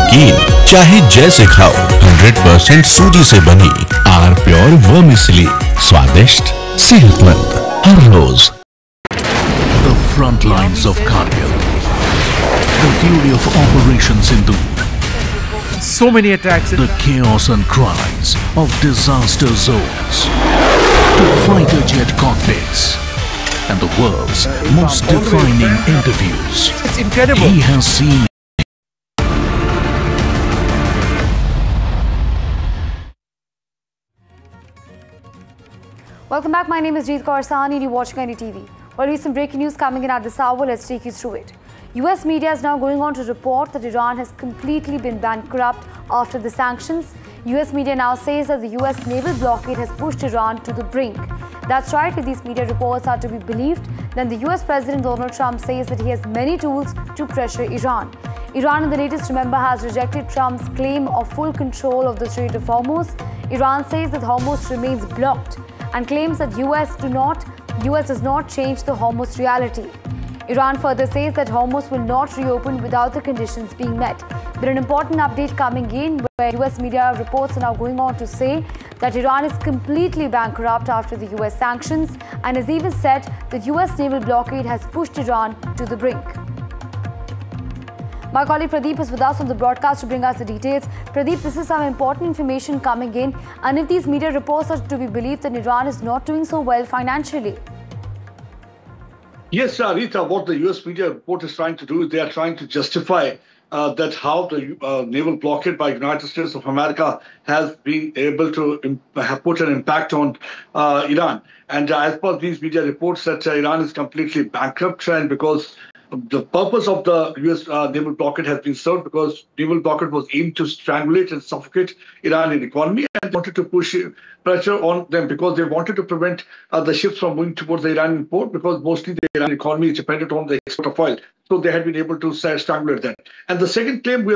नमकीन चाहे जैसे खाओ, 100% सूजी से बनी आर प्योर वर्मिसेली, स्वादिष्ट सेहतमंद हर रोज। The front lines of Kargil, the fury of Operation Sindoor, so many attacks, the chaos and cries of disaster zones, to fighter jet cockpits, and the world's most defining interviews. It's incredible. He has seen Welcome back. My name is Jeet Kaur Sahani and you're watching NDTV. Well, recent breaking news coming in at this hour. Let's take you through it. US media is now going on to report that Iran has completely been bankrupt after the sanctions. US media now says that the US naval blockade has pushed Iran to the brink. That's right, if these media reports are to be believed, then the US President Donald Trump says that he has many tools to pressure Iran. Iran in the latest, remember, has rejected Trump's claim of full control of the Strait of Hormuz. Iran says that Hormuz remains blocked and claims that US does not change the Hormuz reality. Iran further says that Hormuz will not reopen without the conditions being met. But an important update coming in where US media reports are now going on to say that Iran is completely bankrupt after the US sanctions and has even said that US naval blockade has pushed Iran to the brink. My colleague Pradeep is with us on the broadcast to bring us the details. Pradeep, this is some important information coming in, and if these media reports are to be believed, then Iran is not doing so well financially. Yes, Rita, what the US media report is trying to do is they are trying to justify that how the naval blockade by United States of America has been able to have put an impact on Iran. And as per these media reports, that Iran is completely bankrupt, and because the purpose of the U.S. Naval blockade has been served, because naval blockade was aimed to strangulate and suffocate Iranian economy, and wanted to push pressure on them because they wanted to prevent the ships from moving towards the Iranian port, because mostly the Iranian economy is dependent on the export of oil. So they had been able to strangulate them. And the second claim we